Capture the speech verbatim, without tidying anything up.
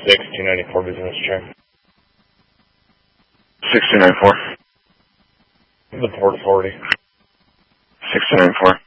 six two ninety-four business check. six two nine four. The Port forty. six two nine four.